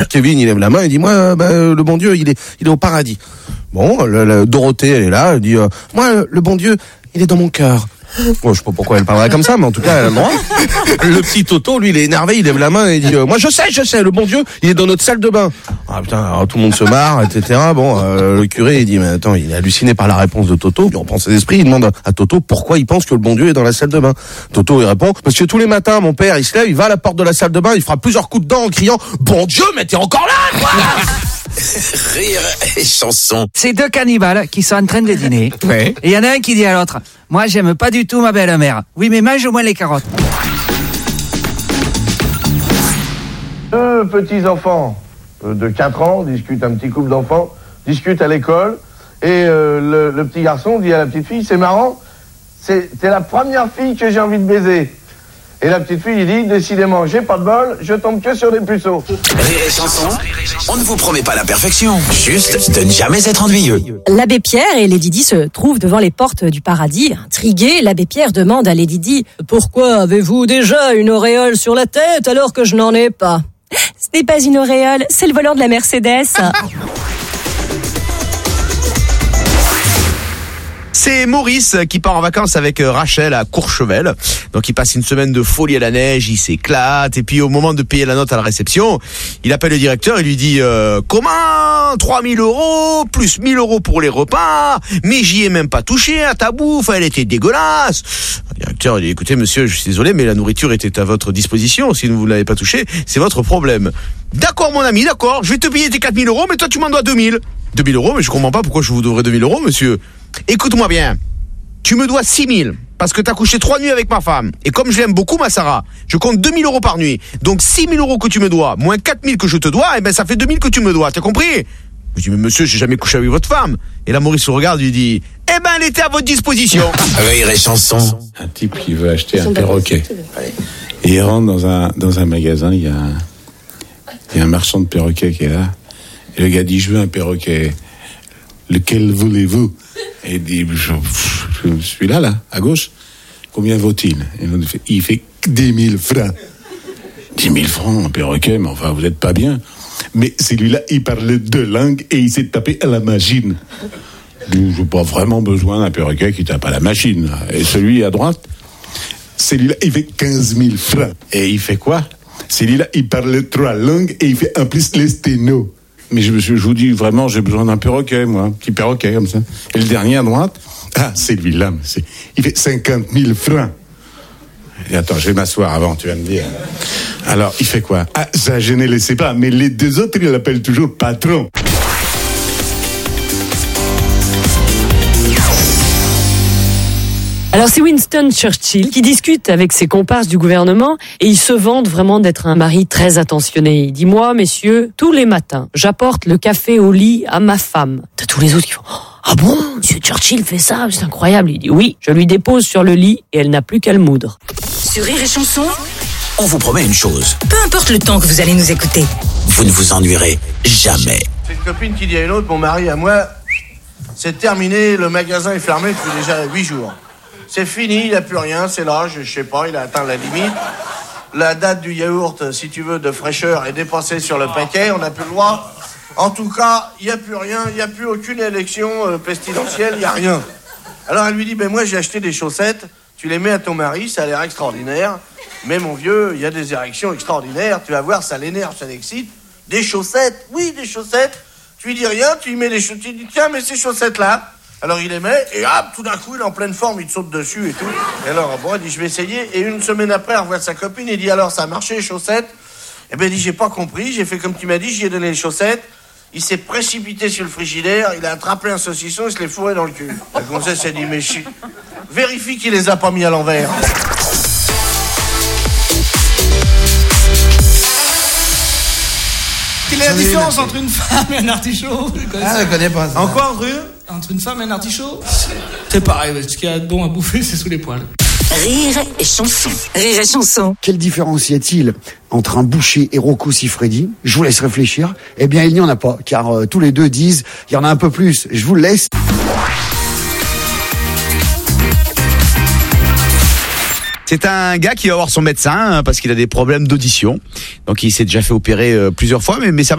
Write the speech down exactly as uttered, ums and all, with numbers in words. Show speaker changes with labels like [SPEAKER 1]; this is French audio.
[SPEAKER 1] Kevin, il lève la main, il dit, moi, bah, le bon Dieu, il est, il est au paradis. Bon, le, le, Dorothée, elle est là, elle dit, euh, moi, le bon Dieu, il est dans mon cœur. Bon, je sais pas pourquoi elle parlerait comme ça, mais en tout cas, elle a le droit. Le petit Toto, lui, il est énervé, il lève la main et il dit, euh, moi, je sais, je sais, le bon Dieu, il est dans notre salle de bain. Ah putain, alors, tout le monde se marre, et cetera. Bon, euh, le curé, il dit, mais attends, il est halluciné par la réponse de Toto. Il reprend ses esprits, il demande à Toto pourquoi il pense que le bon Dieu est dans la salle de bain. Toto, il répond, parce que tous les matins, mon père, il se lève, il va à la porte de la salle de bain, il fera plusieurs coups de dents en criant, bon Dieu, mais t'es encore là, quoi!
[SPEAKER 2] Rire et chanson.
[SPEAKER 3] C'est deux cannibales qui sont en train de dîner.
[SPEAKER 1] Ouais.
[SPEAKER 3] Et il y en a un qui dit à l'autre, moi j'aime pas du tout ma belle-mère. Oui, mais mange au moins les carottes.
[SPEAKER 4] Deux petits enfants de quatre ans discutent, un petit couple d'enfants discutent à l'école, et euh, le, le petit garçon dit à la petite fille, c'est marrant, c'est, t'es la première fille que j'ai envie de baiser. Et la petite fille, il dit, décidément, j'ai pas de bol, je tombe que sur des puceaux.
[SPEAKER 2] Rire et chanson, on ne vous promet pas la perfection, juste de ne jamais être ennuyeux.
[SPEAKER 5] L'abbé Pierre et Lady Di se trouvent devant les portes du paradis. Intrigué, l'abbé Pierre demande à Lady Di « Pourquoi avez-vous déjà une auréole sur la tête alors que je n'en ai pas ?» Ce n'est pas une auréole, c'est le volant de la Mercedes.
[SPEAKER 6] C'est Maurice qui part en vacances avec Rachel à Courchevel. Donc il passe une semaine de folie à la neige, il s'éclate. Et puis au moment de payer la note à la réception, il appelle le directeur et lui dit euh, « Comment trois mille euros plus mille euros pour les repas, mais j'y ai même pas touché à ta bouffe, elle était dégueulasse. » Le directeur il dit « Écoutez monsieur, je suis désolé, mais la nourriture était à votre disposition. Si vous ne l'avez pas touché, c'est votre problème. »« D'accord mon ami, d'accord, je vais te payer tes quatre mille euros, mais toi tu m'en dois deux mille. »« deux mille euros, mais je comprends pas pourquoi je vous devrais deux mille euros monsieur. » Écoute-moi bien, tu me dois six mille parce que t'as couché trois nuits avec ma femme. Et comme je l'aime beaucoup, ma Sarah, je compte deux mille euros par nuit. Donc six mille euros que tu me dois, moins quatre mille que je te dois, et ben ça fait deux mille que tu me dois. T'as compris? Je dis, mais monsieur, j'ai jamais couché avec votre femme. Et là, Maurice le regarde et lui dit, eh ben elle était à votre disposition.
[SPEAKER 2] Rire et chanson.
[SPEAKER 7] Un type qui veut acheter un perroquet. Et il rentre dans un, dans un magasin, il y a un, il y a un marchand de perroquets qui est là. Et le gars dit, je veux un perroquet. Lequel voulez-vous? Et il dit, je, je suis là, là, à gauche. Combien vaut-il? Et il fait, il fait dix mille francs. dix mille francs, un perroquet, mais enfin, vous n'êtes pas bien. Mais celui-là, il parle deux langues et il s'est tapé à la machine. Je n'ai pas vraiment besoin d'un perroquet qui tape à la machine. Et celui à droite, celui-là, il fait quinze mille francs. Et il fait quoi? Celui-là, il parle trois langues et il fait en plus les sténos. Mais je, je vous dis vraiment, j'ai besoin d'un perroquet, moi, un petit perroquet comme ça. Et le dernier à droite, ah, c'est lui-là, c'est, il fait cinquante mille francs. Et attends, je vais m'asseoir avant, tu vas me dire. Alors, il fait quoi? Ah, ça, je ne le sais pas, mais les deux autres, ils l'appellent toujours patron.
[SPEAKER 5] Alors c'est Winston Churchill qui discute avec ses comparses du gouvernement et il se vante vraiment d'être un mari très attentionné. Il dit, moi, messieurs, tous les matins, j'apporte le café au lit à ma femme. T'as tous les autres qui font, ah bon, monsieur Churchill fait ça, c'est incroyable. Il dit, oui, je lui dépose sur le lit et elle n'a plus qu'à le moudre.
[SPEAKER 2] Sur Rire et chanson, on vous promet une chose.
[SPEAKER 8] Peu importe le temps que vous allez nous écouter,
[SPEAKER 2] vous ne vous ennuierez jamais.
[SPEAKER 4] C'est une copine qui dit à une autre, mon mari à moi, c'est terminé, le magasin est fermé depuis déjà huit jours. C'est fini, il n'y a plus rien, c'est l'âge, je sais pas, il a atteint la limite. La date du yaourt, si tu veux, de fraîcheur est dépassée sur le paquet, on n'a plus le droit. En tout cas, il n'y a plus rien, il n'y a plus aucune élection euh, pestilentielle, il n'y a rien. Alors elle lui dit, ben moi j'ai acheté des chaussettes, tu les mets à ton mari, ça a l'air extraordinaire. Mais mon vieux, il y a des érections extraordinaires, tu vas voir, ça l'énerve, ça l'excite. Des chaussettes, oui, des chaussettes. Tu lui dis rien, tu lui mets des chaussettes, tu lui dis, tiens, mais ces chaussettes-là. Alors il les met, et hop, tout d'un coup, il est en pleine forme, il te saute dessus et tout. Et alors, bon, il dit, je vais essayer. Et une semaine après, il revoit sa copine, il dit, alors, ça a marché, les chaussettes? Eh ben, il dit, j'ai pas compris, j'ai fait comme tu m'as dit, j'y ai donné les chaussettes. Il s'est précipité sur le frigidaire, il a attrapé un saucisson, il se l'est fourré dans le cul. La gonzesse s'est dit, mais chi... vérifie qu'il les a pas mis à l'envers.
[SPEAKER 9] Quelle est la différence entre une femme et un artichaut?
[SPEAKER 1] Ah, je connais pas ça.
[SPEAKER 9] En quoi, Rue? Entre une femme et un artichaut? C'est pareil, ce qu'il y a de bon à bouffer, c'est sous les poils.
[SPEAKER 8] Rire et chanson. Rire et chanson.
[SPEAKER 10] Quelle différence y a-t-il entre un boucher et Rocco Siffredi? Je vous laisse réfléchir. Eh bien, il n'y en a pas, car euh, tous les deux disent, il y en a un peu plus. Je vous le laisse.
[SPEAKER 6] C'est un gars qui va voir son médecin parce qu'il a des problèmes d'audition. Donc il s'est déjà fait opérer plusieurs fois, mais, mais ça va.